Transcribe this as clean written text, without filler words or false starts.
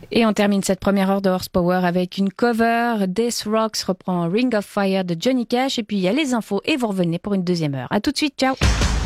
Et on termine cette première heure de Horsepower avec une cover. Death Rocks reprend Ring of Fire de Johnny Cash. Et puis il y a les infos et vous revenez pour une deuxième heure. À tout de suite, ciao!